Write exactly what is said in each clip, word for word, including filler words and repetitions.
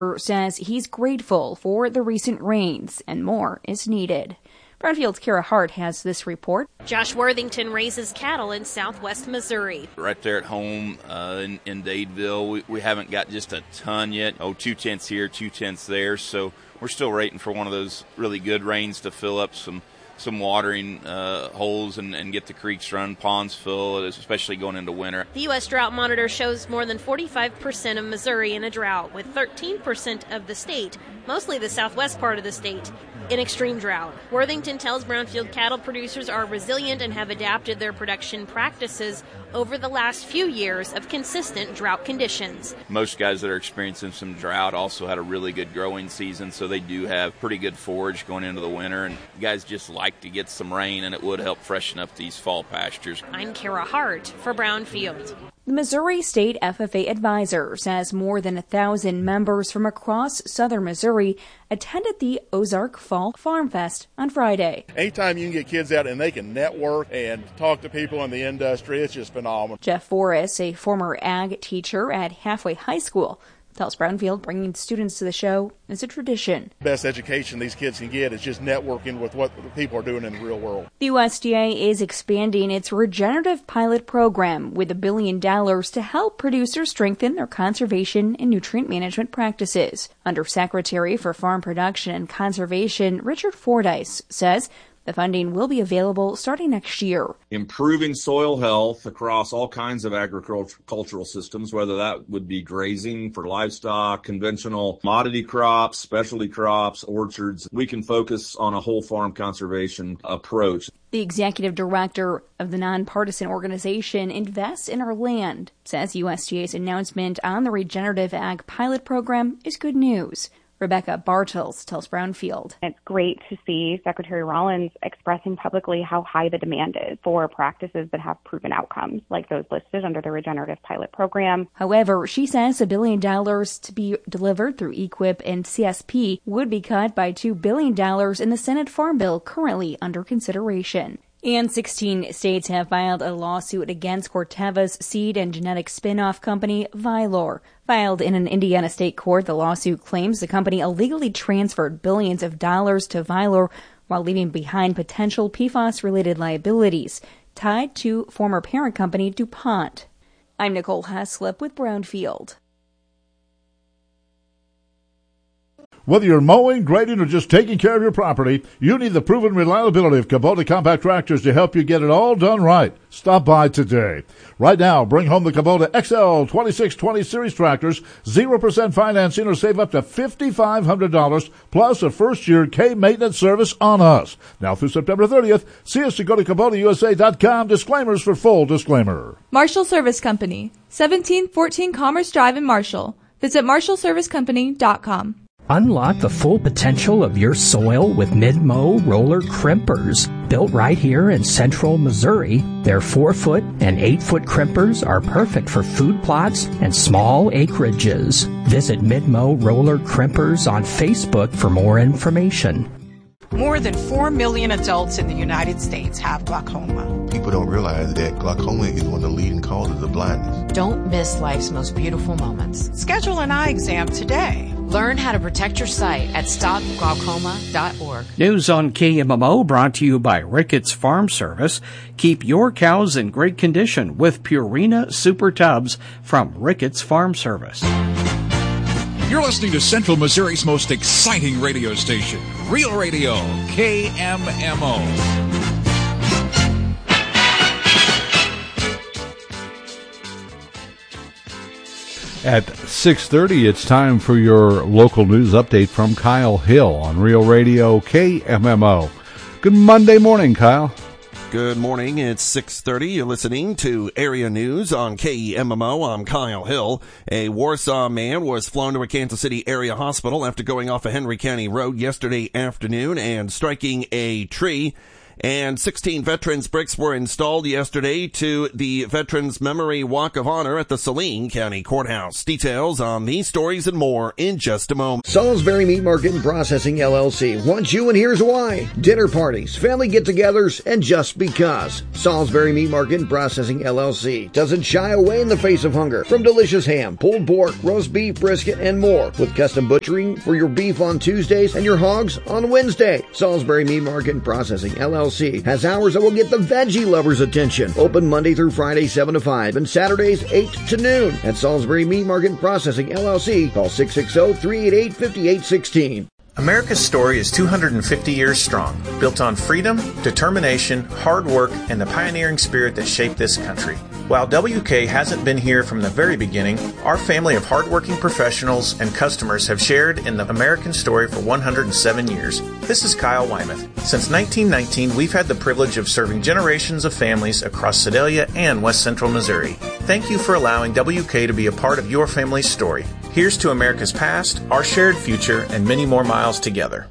says he's grateful for the recent rains and more is needed. Brownfield's Kara Hart has this report. Josh Worthington raises cattle in southwest Missouri. Right there at home uh, in, in Dadeville, we, we haven't got just a ton yet. Oh, two tenths here, two tenths there. So we're still waiting for one of those really good rains to fill up some some watering uh, holes and, and get the creeks run, ponds full, especially going into winter. The U S Drought Monitor shows more than forty-five percent of Missouri in a drought, with thirteen percent of the state, mostly the southwest part of the state, in extreme drought. Worthington tells Brownfield cattle producers are resilient and have adapted their production practices over the last few years of consistent drought conditions. Most guys that are experiencing some drought also had a really good growing season, so they do have pretty good forage going into the winter, and guys just like to get some rain, and it would help freshen up these fall pastures. I'm Kara Hart for Brownfield. The Missouri State F F A Advisor says more than a thousand members from across southern Missouri attended the Ozark Fall Farm Fest on Friday. Anytime you can get kids out and they can network and talk to people in the industry, it's just phenomenal. Jeff Forrest, a former ag teacher at Halfway High School, tells Brownfield bringing students to the show is a tradition. Best education these kids can get is just networking with what the people are doing in the real world. The U S D A is expanding its regenerative pilot program with a billion dollars to help producers strengthen their conservation and nutrient management practices. Undersecretary for Farm Production and Conservation Richard Fordyce says the funding will be available starting next year. Improving soil health across all kinds of agricultural systems, whether that would be grazing for livestock, conventional commodity crops, specialty crops, orchards. We can focus on a whole farm conservation approach. The executive director of the nonpartisan organization Invest in Our Land says U S D A's announcement on the regenerative ag pilot program is good news. Rebecca Bartels tells Brownfield. It's great to see Secretary Rollins expressing publicly how high the demand is for practices that have proven outcomes, like those listed under the Regenerative Pilot Program. However, she says a billion dollars to be delivered through E Q I P and C S P would be cut by two billion dollars in the Senate Farm Bill currently under consideration. And sixteen states have filed a lawsuit against Corteva's seed and genetic spin-off company, Vylor. Filed in an Indiana state court, the lawsuit claims the company illegally transferred billions of dollars to Vylor while leaving behind potential P FAS-related liabilities tied to former parent company DuPont. I'm Nicole Haslip with Brownfield. Whether you're mowing, grading, or just taking care of your property, you need the proven reliability of Kubota compact tractors to help you get it all done right. Stop by today. Right now, bring home the Kubota X L twenty-six twenty Series tractors, zero percent financing, or save up to five thousand five hundred dollars, plus a first-year K-maintenance service on us. Now through September thirtieth, see us to go to Kubota U S A dot com. Disclaimers for full disclaimer. Marshall Service Company, seventeen fourteen Commerce Drive in Marshall. Visit marshall service company dot com. Unlock the full potential of your soil with Mid-Mow roller crimpers. Built right here in central Missouri, their four-foot and eight-foot crimpers are perfect for food plots and small acreages. Visit Mid-Mow roller crimpers on Facebook for more information. More than four million adults in the United States have glaucoma. People don't realize that glaucoma is one of the leading causes of blindness. Don't miss life's most beautiful moments. Schedule an eye exam today. Learn how to protect your sight at stop glaucoma dot org. News on K M M O brought to you by Ricketts Farm Service. Keep your cows in great condition with Purina Super Tubs from Ricketts Farm Service. You're listening to Central Missouri's most exciting radio station, Real Radio, K M M O. At six thirty, it's time for your local news update from Kyle Hill on Real Radio K M M O. Good Monday morning, Kyle. Good morning. It's six thirty. You're listening to Area News on K M M O. I'm Kyle Hill. A Warsaw man was flown to a Kansas City area hospital after going off a Henry County road yesterday afternoon and striking a tree. And sixteen Veterans bricks were installed yesterday to the Veterans Memory Walk of Honor at the Saline County Courthouse. Details on these stories and more in just a moment. Salisbury Meat Market and Processing L L C wants you, and here's why. Dinner parties, family get-togethers, and just because. Salisbury Meat Market and Processing L L C doesn't shy away in the face of hunger from delicious ham, pulled pork, roast beef, brisket, and more, with custom butchering for your beef on Tuesdays and your hogs on Wednesday. Salisbury Meat Market and Processing L L C has hours that will get the veggie lovers' attention. Open Monday through Friday, seven to five, and Saturdays, eight to noon. At Salisbury Meat Market and Processing L L C, call six six zero, three eight eight, five eight one six. America's story is two hundred fifty years strong, built on freedom, determination, hard work, and the pioneering spirit that shaped this country. While W K hasn't been here from the very beginning, our family of hardworking professionals and customers have shared in the American story for one hundred seven years. This is Kyle Wymuth. Since nineteen nineteen, we've had the privilege of serving generations of families across Sedalia and West Central Missouri. Thank you for allowing W K to be a part of your family's story. Here's to America's past, our shared future, and many more miles together.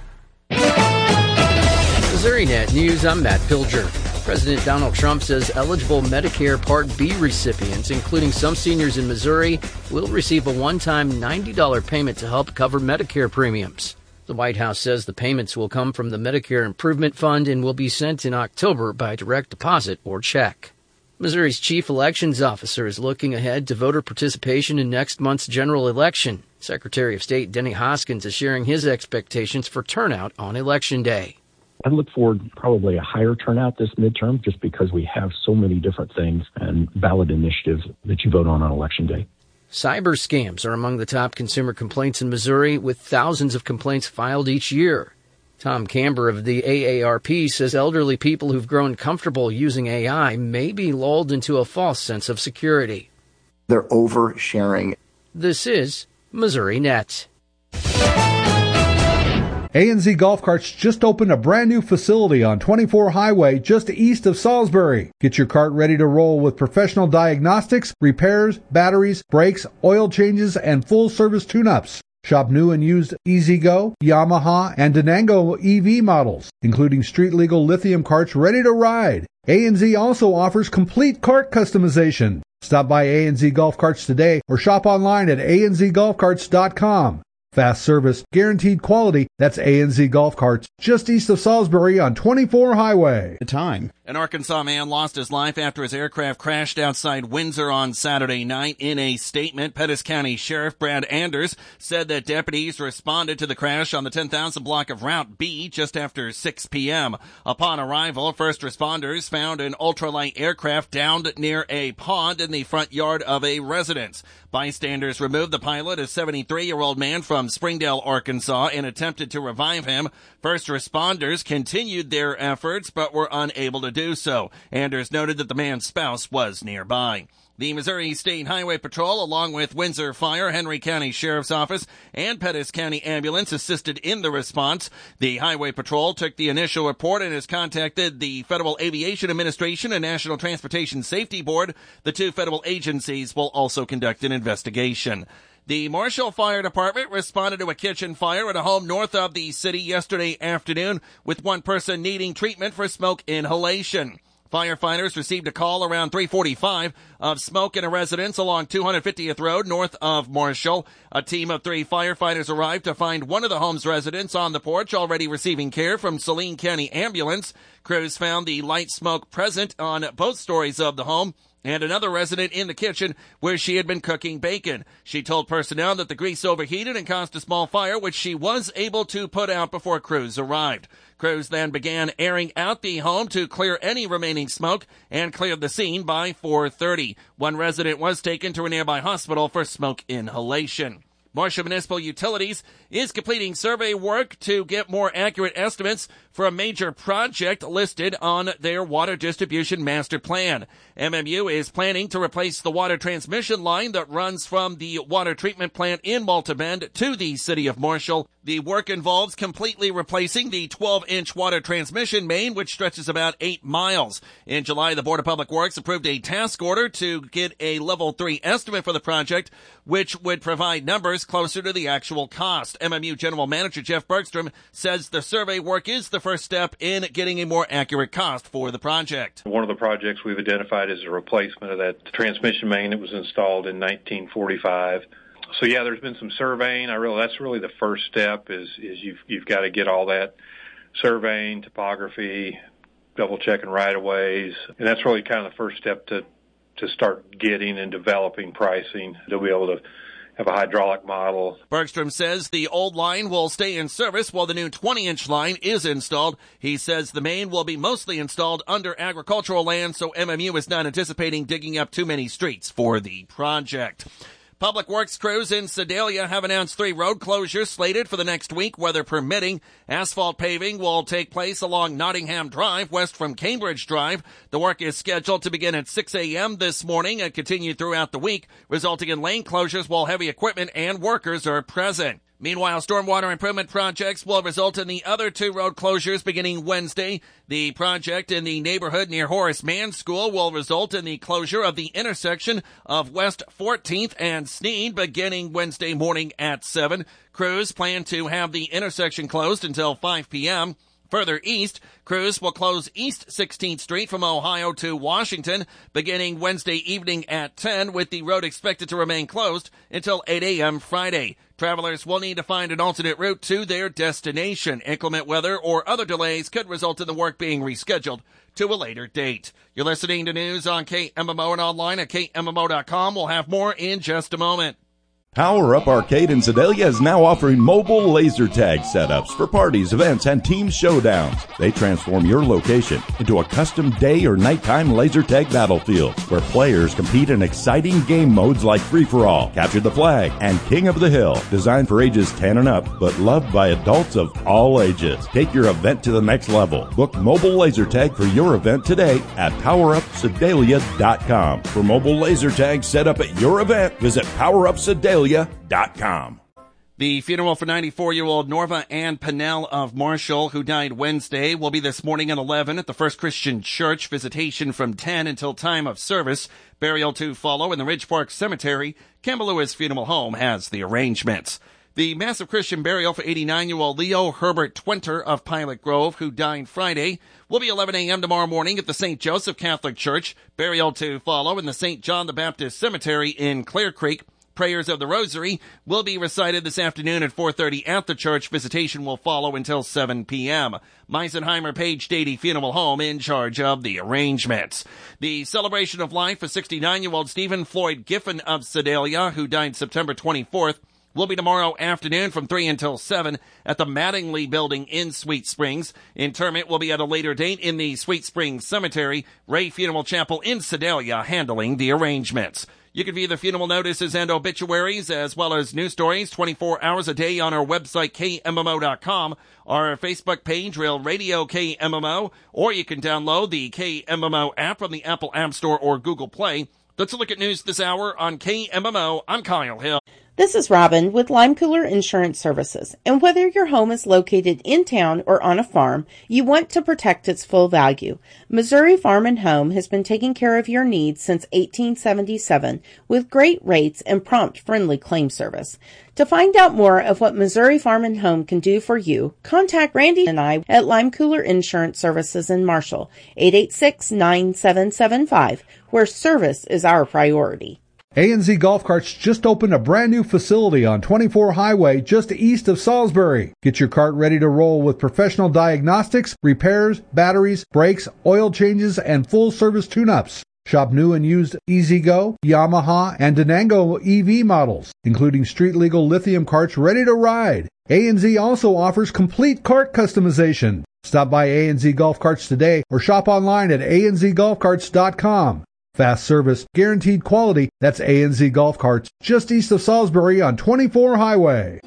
MissouriNet News, I'm Matt Pilger. President Donald Trump says eligible Medicare Part B recipients, including some seniors in Missouri, will receive a one-time ninety dollars payment to help cover Medicare premiums. The White House says the payments will come from the Medicare Improvement Fund and will be sent in October by direct deposit or check. Missouri's chief elections officer is looking ahead to voter participation in next month's general election. Secretary of State Denny Hoskins is sharing his expectations for turnout on Election Day. I look forward probably a higher turnout this midterm just because we have so many different things and ballot initiatives that you vote on on Election Day. Cyber scams are among the top consumer complaints in Missouri, with thousands of complaints filed each year. Tom Camber of the A A R P says elderly people who've grown comfortable using A I may be lulled into a false sense of security. They're oversharing. This is MissouriNet. A N Z Golf Carts just opened a brand new facility on twenty-four Highway just east of Salisbury. Get your cart ready to roll with professional diagnostics, repairs, batteries, brakes, oil changes, and full service tune-ups. Shop new and used E-Z-Go, Yamaha, and Denango E V models, including street-legal lithium carts ready to ride. A N Z also offers complete cart customization. Stop by A N Z Golf Carts today or shop online at a n z golf carts dot com. Fast service, guaranteed quality. That's A N Z Golf Carts, just east of Salisbury on twenty-four Highway. The time. An Arkansas man lost his life after his aircraft crashed outside Windsor on Saturday night. In a statement, Pettis County Sheriff Brad Anders said that deputies responded to the crash on the ten thousand block of Route B just after six p.m. Upon arrival, first responders found an ultralight aircraft downed near a pond in the front yard of a residence. Bystanders removed the pilot, a seventy-three-year-old man from Springdale, Arkansas, and attempted to revive him. First responders continued their efforts but were unable to do so. Anders noted that the man's spouse was nearby. The Missouri State Highway Patrol, along with Windsor Fire, Henry County Sheriff's Office, and Pettis County Ambulance, assisted in the response. The Highway Patrol took the initial report and has contacted the Federal Aviation Administration and National Transportation Safety Board. The two federal agencies will also conduct an investigation. The Marshall Fire Department responded to a kitchen fire at a home north of the city yesterday afternoon, with one person needing treatment for smoke inhalation. Firefighters received a call around three forty-five of smoke in a residence along two hundred fiftieth Road north of Marshall. A team of three firefighters arrived to find one of the home's residents on the porch already receiving care from Saline County Ambulance. Crews found the light smoke present on both stories of the home and another resident in the kitchen where she had been cooking bacon. She told personnel that the grease overheated and caused a small fire, which she was able to put out before crews arrived. Crews then began airing out the home to clear any remaining smoke and cleared the scene by four thirty. One resident was taken to a nearby hospital for smoke inhalation. Marshall Municipal Utilities is completing survey work to get more accurate estimates for a major project listed on their water distribution master plan. M M U is planning to replace the water transmission line that runs from the water treatment plant in Malta Bend to the city of Marshall. The work involves completely replacing the twelve-inch water transmission main, which stretches about eight miles. In July, the Board of Public Works approved a task order to get a level three estimate for the project, which would provide numbers closer to the actual cost. M M U General Manager Jeff Bergstrom says the survey work is the first step in getting a more accurate cost for the project. One of the projects we've identified is a replacement of that transmission main that was installed in nineteen forty-five. So yeah, there's been some surveying. I really, that's really the first step is, is you've, you've got to get all that surveying, topography, double checking right of ways. And that's really kind of the first step to, to start getting and developing pricing to be able to have a hydraulic model. Bergstrom says the old line will stay in service while the new twenty-inch line is installed. He says the main will be mostly installed under agricultural land, so M M U is not anticipating digging up too many streets for the project. Public Works crews in Sedalia have announced three road closures slated for the next week, weather permitting. Asphalt paving will take place along Nottingham Drive, west from Cambridge Drive. The work is scheduled to begin at six a.m. this morning and continue throughout the week, resulting in lane closures while heavy equipment and workers are present. Meanwhile, stormwater improvement projects will result in the other two road closures beginning Wednesday. The project in the neighborhood near Horace Mann School will result in the closure of the intersection of West fourteenth and Sneed beginning Wednesday morning at seven. Crews plan to have the intersection closed until five p.m. Further east, crews will close East sixteenth Street from Ohio to Washington beginning Wednesday evening at ten, with the road expected to remain closed until eight a.m. Friday. Travelers will need to find an alternate route to their destination. Inclement weather or other delays could result in the work being rescheduled to a later date. You're listening to news on K M M O and online at K M M O dot com. We'll have more in just a moment. Power Up Arcade in Sedalia is now offering mobile laser tag setups for parties, events, and team showdowns. They transform your location into a custom day or nighttime laser tag battlefield where players compete in exciting game modes like Free-for-All, Capture the Flag, and King of the Hill. Designed for ages ten and up, but loved by adults of all ages. Take your event to the next level. Book mobile laser tag for your event today at power up sedalia dot com. For mobile laser tag set up at your event, visit power up sedalia dot com. The funeral for ninety-four-year-old Norva Ann Pennell of Marshall, who died Wednesday, will be this morning at eleven at the First Christian Church. Visitation from ten until time of service. Burial to follow in the Ridge Park Cemetery. Campbell Lewis Funeral Home has the arrangements. The massive Christian burial for eighty-nine-year-old Leo Herbert Twenter of Pilot Grove, who died Friday, will be eleven a.m. tomorrow morning at the Saint Joseph Catholic Church. Burial to follow in the Saint John the Baptist Cemetery in Clear Creek. Prayers of the Rosary will be recited this afternoon at four thirty at the church. Visitation will follow until seven p.m. Meisenheimer Page Dady Funeral Home in charge of the arrangements. The celebration of life for sixty-nine-year-old Stephen Floyd Giffen of Sedalia, who died September twenty-fourth, will be tomorrow afternoon from three until seven at the Mattingly Building in Sweet Springs. Interment will be at a later date in the Sweet Springs Cemetery. Ray Funeral Chapel in Sedalia handling the arrangements. You can view the funeral notices and obituaries as well as news stories twenty-four hours a day on our website, K M M O dot com, our Facebook page, Real Radio K M M O, or you can download the K M M O app from the Apple App Store or Google Play. Let's look at news this hour on K M M O. I'm Kyle Hill. This is Robin with Lime Cooler Insurance Services. And whether your home is located in town or on a farm, you want to protect its full value. Missouri Farm and Home has been taking care of your needs since eighteen seventy-seven with great rates and prompt, friendly claim service. To find out more of what Missouri Farm and Home can do for you, contact Randy and I at Lime Cooler Insurance Services in Marshall, eight eight six, nine seven seven five, where service is our priority. A N Z Golf Carts just opened a brand new facility on twenty-four Highway just east of Salisbury. Get your cart ready to roll with professional diagnostics, repairs, batteries, brakes, oil changes, and full service tune-ups. Shop new and used E-Z-Go, Yamaha, and Denango E V models, including street-legal lithium carts ready to ride. A N Z also offers complete cart customization. Stop by A N Z Golf Carts today or shop online at A N Z golf carts dot com. Fast service, guaranteed quality. That's A N Z Golf Carts, just east of Salisbury on twenty-four Highway.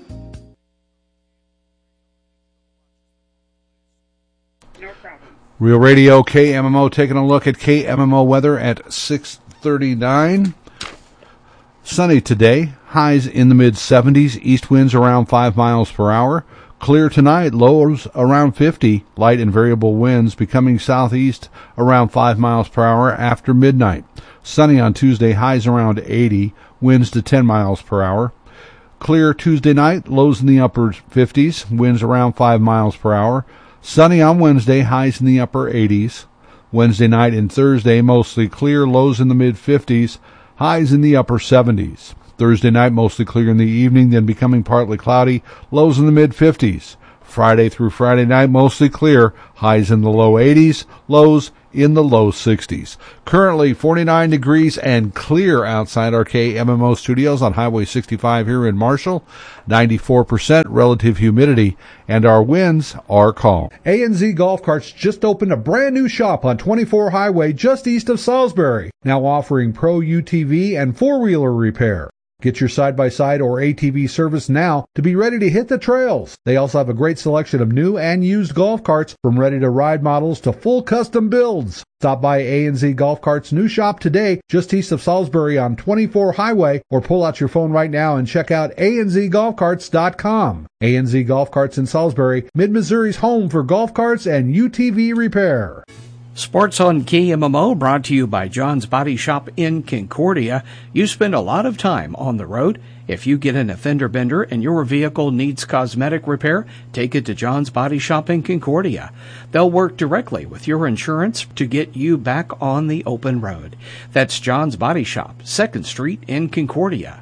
No problem. Real Radio K M M O taking a look at K M M O weather at six thirty-nine. Sunny today, highs in the mid seventies, east winds around five miles per hour. Clear tonight, lows around fifty, light and variable winds becoming southeast around five miles per hour after midnight. Sunny on Tuesday, highs around eighty, winds to ten miles per hour. Clear Tuesday night, lows in the upper fifties, winds around five miles per hour. Sunny on Wednesday, highs in the upper eighties. Wednesday night and Thursday, mostly clear, lows in the mid fifties, highs in the upper seventies. Thursday night, mostly clear in the evening, then becoming partly cloudy, lows in the mid fifties. Friday through Friday night, mostly clear, highs in the low eighties, lows in the low sixties. Currently forty-nine degrees and clear outside our K M M O studios on Highway sixty-five here in Marshall. ninety-four percent relative humidity, and our winds are calm. A and Z Golf Carts just opened a brand new shop on twenty-four Highway just east of Salisbury, now offering pro U T V and four-wheeler repair. Get your side-by-side or A T V service now to be ready to hit the trails. They also have a great selection of new and used golf carts, from ready-to-ride models to full custom builds. Stop by A and Z Golf Carts' new shop today, just east of Salisbury on twenty-four Highway, or pull out your phone right now and check out A N Z golf carts dot com. A and Z Golf Carts in Salisbury, Mid-Missouri's home for golf carts and U T V repair. Sports on K M M O brought to you by John's Body Shop in Concordia. You spend a lot of time on the road. If you get in a fender bender and your vehicle needs cosmetic repair, take it to John's Body Shop in Concordia. They'll work directly with your insurance to get you back on the open road. That's John's Body Shop, second Street in Concordia.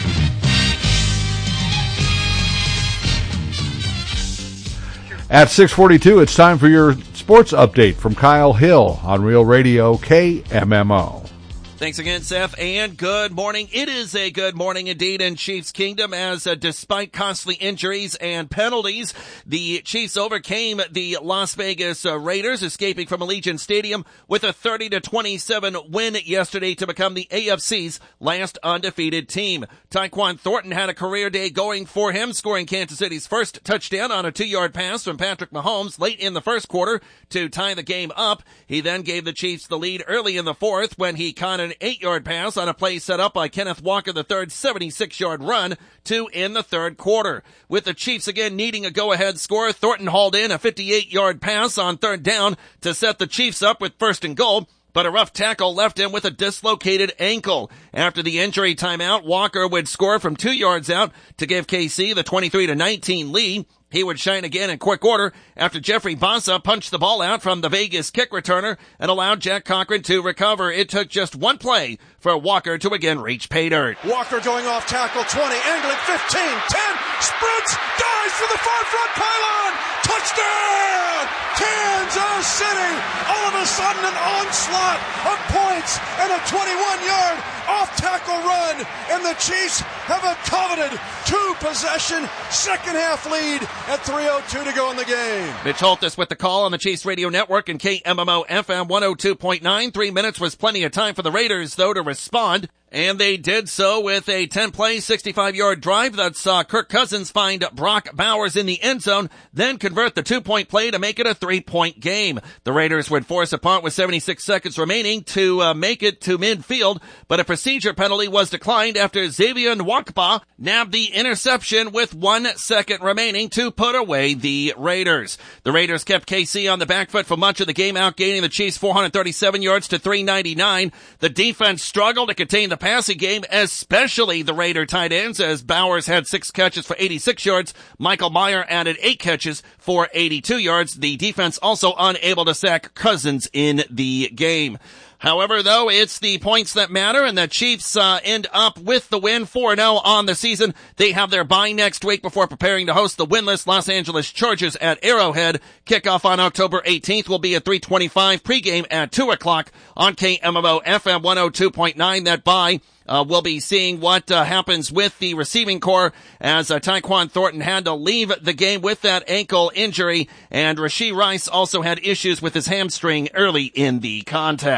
At six forty-two, it's time for your sports update from Kyle Hill on Real Radio K M M O. Thanks again, Seth, and good morning. It is a good morning indeed in Chiefs Kingdom, as uh, despite costly injuries and penalties, the Chiefs overcame the Las Vegas uh, Raiders, escaping from Allegiant Stadium with a thirty to twenty-seven win yesterday to become the A F C's last undefeated team. Tyquan Thornton had a career day going for him, scoring Kansas City's first touchdown on a two-yard pass from Patrick Mahomes late in the first quarter to tie the game up. He then gave the Chiefs the lead early in the fourth when he caught an eight-yard pass on a play set up by Kenneth Walker the third's seventy-six-yard run to end the third quarter. With the Chiefs again needing a go-ahead score, Thornton hauled in a fifty-eight-yard pass on third down to set the Chiefs up with first and goal, but a rough tackle left him with a dislocated ankle. After the injury timeout, Walker would score from two yards out to give K C the twenty-three to nineteen lead. He would shine again in quick order after Jeffrey Bassa punched the ball out from the Vegas kick returner and allowed Jack Cochran to recover. It took just one play for Walker to again reach pay dirt. Walker going off tackle, twenty, angling, fifteen, ten, sprints, dives for the far front pylon, touchdown, Kansas City. All of a sudden an onslaught of points and a twenty-one-yard off-tackle run, and the Chiefs have a coveted two-possession second-half lead at three oh two to go in the game. Mitch Holthus with the call on the Chiefs Radio Network and K M M O F M one oh two point nine. Three minutes was plenty of time for the Raiders, though, to respond. And they did so with a ten-play, sixty-five-yard drive that saw Kirk Cousins find Brock Bowers in the end zone, then convert the two-point play to make it a three-point game. The Raiders would force a punt with seventy-six seconds remaining to uh, make it to midfield, but a procedure penalty was declined after Xavier Nwakpa nabbed the interception with one second remaining to put away the Raiders. The Raiders kept K C on the back foot for much of the game, outgaining the Chiefs four hundred thirty-seven yards to three ninety-nine. The defense struggled to contain the passing game, especially the Raider tight ends, as Bowers had six catches for eighty-six yards. Michael Meyer added eight catches for eighty-two yards. The defense also unable to sack Cousins in the game. However, though, it's the points that matter, and the Chiefs uh, end up with the win, four and oh on the season. They have their bye next week before preparing to host the winless Los Angeles Chargers at Arrowhead. Kickoff on October eighteenth will be at three twenty-five, pregame at two o'clock on K M M O F M one oh two point nine. That bye Uh, we'll be seeing what uh, happens with the receiving core, as uh, Tyquan Thornton had to leave the game with that ankle injury, and Rashee Rice also had issues with his hamstring early in the contest.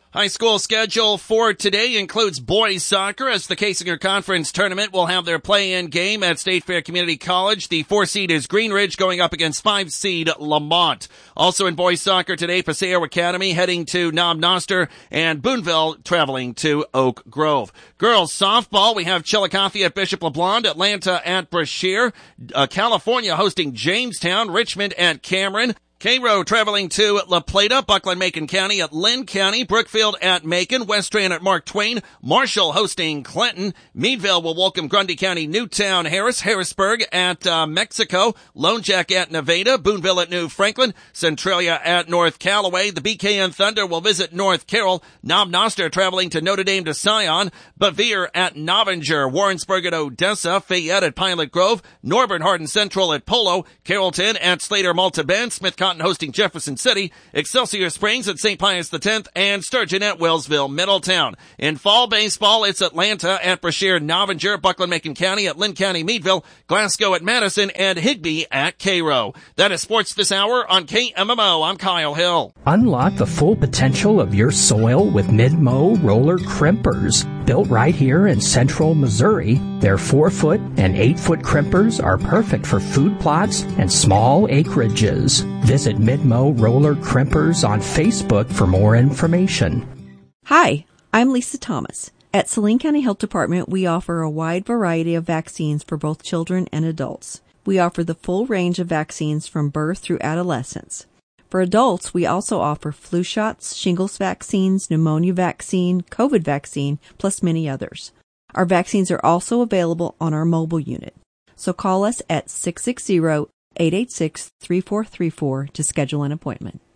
High school schedule for today includes boys soccer as the Casinger Conference Tournament will have their play-in game at State Fair Community College. The four seed is Green Ridge going up against five seed Lamont. Also in boys soccer today, Paseo Academy heading to Knob Noster and Boonville traveling to Oak Grove. Girls softball, we have Chillicothe at Bishop LeBlond, Atlanta at Brashear, uh, California hosting Jamestown, Richmond at Cameron. Cairo traveling to La Plata, Buckland-Macon County at Lynn County, Brookfield at Macon, West Strand at Mark Twain, Marshall hosting Clinton, Meadville will welcome Grundy County, Newtown, Harris, Harrisburg at uh, Mexico, Lone Jack at Nevada, Boonville at New Franklin, Centralia at North Callaway, the B K N Thunder will visit North Carroll, Knob Noster traveling to Notre Dame to Scion, Bevere at Novinger, Warrensburg at Odessa, Fayette at Pilot Grove, Norburn Hardin Central at Polo, Carrollton at Slater Malta Bend, Smith hosting Jefferson City, Excelsior Springs at Saint Pius X, and Sturgeon at Wellsville, Middletown. In fall baseball, it's Atlanta at Brashear, Novinger, Buckland-Macon County at Lynn County, Meadville, Glasgow at Madison, and Higbee at Cairo. That is sports this hour on K M M O. I'm Kyle Hill. Unlock the full potential of your soil with Mid-Mow roller crimpers. Built right here in central Missouri, their four-foot and eight-foot crimpers are perfect for food plots and small acreages. Visit Mid-Mow Roller Crimpers on Facebook for more information. Hi, I'm Lisa Thomas. At Saline County Health Department, we offer a wide variety of vaccines for both children and adults. We offer the full range of vaccines from birth through adolescence. For adults, we also offer flu shots, shingles vaccines, pneumonia vaccine, COVID vaccine, plus many others. Our vaccines are also available on our mobile unit. So call us at six six zero, eight eight six, three four three four to schedule an appointment.